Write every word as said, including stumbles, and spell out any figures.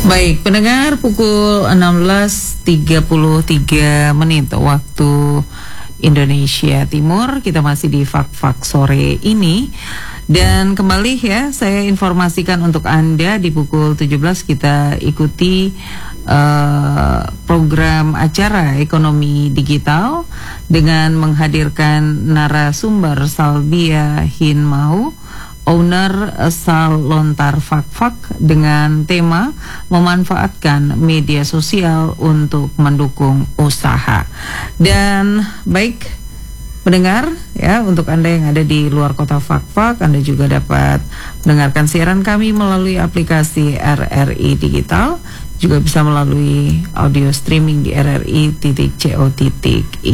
Baik, pendengar, pukul enam belas tiga puluh tiga menit waktu Indonesia Timur. Kita masih di Fak-Fak sore ini. Dan kembali ya, saya informasikan untuk Anda di pukul tujuh belas kita ikuti uh, program acara ekonomi digital dengan menghadirkan narasumber Salbia Hinmau, owner Sal Lontar Fak-Fak, dengan tema memanfaatkan media sosial untuk mendukung usaha. Dan baik pendengar ya, untuk Anda yang ada di luar kota Fak-Fak, Anda juga dapat mendengarkan siaran kami melalui aplikasi R R I Digital, juga bisa melalui audio streaming di r r i titik co titik i